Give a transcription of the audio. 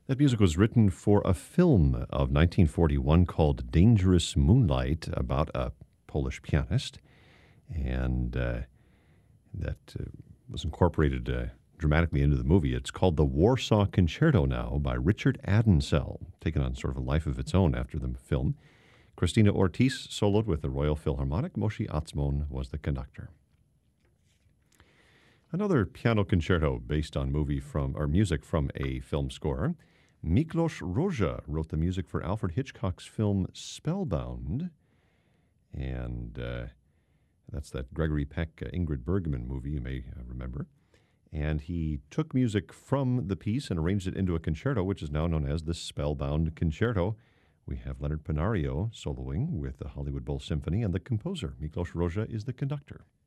That music was written for a film of 1941 called Dangerous Moonlight about a Polish pianist. And that was incorporated dramatically into the movie. It's called the Warsaw Concerto now by Richard Adensell, taken on sort of a life of its own after the film. Christina Ortiz soloed with the Royal Philharmonic. Moshe Atzmon was the conductor. Another piano concerto based on music from a film score. Miklos Rozsa wrote the music for Alfred Hitchcock's film Spellbound. And that's that Gregory Peck, Ingrid Bergman movie you may remember. And he took music from the piece and arranged it into a concerto, which is now known as the Spellbound Concerto. We have Leonard Panario soloing with the Hollywood Bowl Symphony, and the composer, Miklos Rozsa, is the conductor.